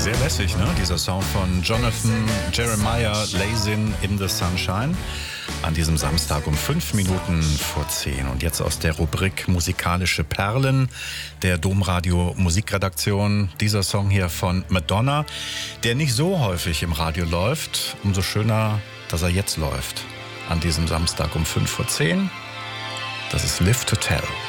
Sehr lässig, ne? Dieser Song von Jonathan Jeremiah Lazin, In the Sunshine. An diesem Samstag um 5 Minuten vor 10. Und jetzt aus der Rubrik Musikalische Perlen der Domradio Musikredaktion. Dieser Song hier von Madonna, der nicht so häufig im Radio läuft. Umso schöner, dass er jetzt läuft. An diesem Samstag um 5 vor 10. Das ist Live to Tell.